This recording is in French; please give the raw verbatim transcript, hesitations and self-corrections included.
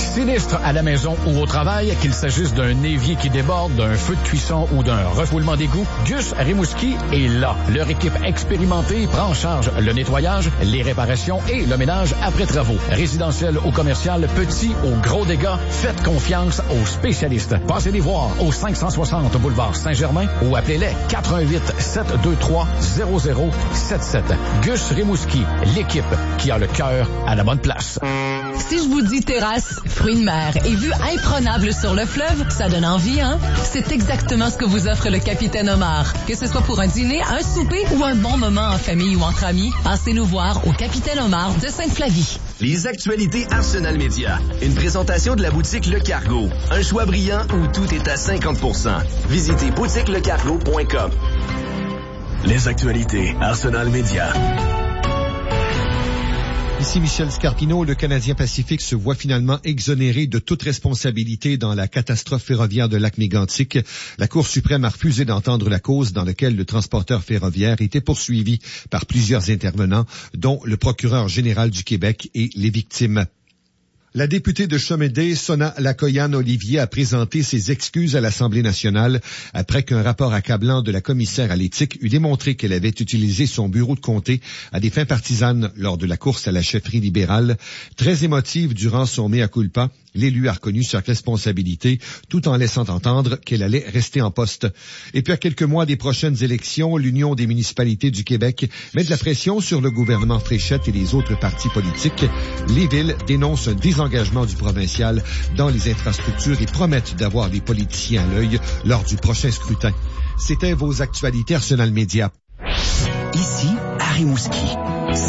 Sinistre à la maison ou au travail, qu'il s'agisse d'un évier qui déborde, d'un feu de cuisson ou d'un refoulement d'égout, Gus Rimouski est là. Leur équipe expérimentée prend en charge le nettoyage, les réparations et le ménage après travaux. Résidentiel ou commercial, petit ou gros dégâts, faites confiance aux spécialistes. Passez les voir au cinq cent soixante boulevard Saint-Germain ou appelez-les quatre un huit, sept deux trois, zéro zéro sept sept. Gus Rimouski, l'équipe qui a le cœur à la bonne place. Si je vous dis terrasse, fruits de mer et vue imprenable sur le fleuve, ça donne envie, hein? C'est exactement ce que vous offre le Capitaine Omar. Que ce soit pour un dîner, un souper ou un bon moment en famille ou entre amis, passez nous voir au Capitaine Omar de Sainte-Flavie. Les actualités Arsenal Média. Une présentation de la boutique Le Cargo. Un choix brillant où tout est à cinquante pour cent. Visitez boutique le cargo point com. Les actualités Arsenal Média. Ici Michel Scarpino. Le Canadien Pacifique se voit finalement exonéré de toute responsabilité dans la catastrophe ferroviaire de Lac-Mégantic. La Cour suprême a refusé d'entendre la cause dans laquelle le transporteur ferroviaire était poursuivi par plusieurs intervenants, dont le procureur général du Québec et les victimes. La députée de Chomédé, Sona Lakoyan-Olivier, a présenté ses excuses à l'Assemblée nationale après qu'un rapport accablant de la commissaire à l'éthique eut démontré qu'elle avait utilisé son bureau de comté à des fins partisanes lors de la course à la chefferie libérale. Très émotive durant son mea culpa, l'élu a reconnu sa responsabilité tout en laissant entendre qu'elle allait rester en poste. Et puis à quelques mois des prochaines élections, l'Union des municipalités du Québec met de la pression sur le gouvernement Fréchette et les autres partis politiques. Les villes dénoncent un désengagement du provincial dans les infrastructures et promettent d'avoir des politiciens à l'œil lors du prochain scrutin. C'était vos actualités Arsenal Média. Ici, à Rimouski.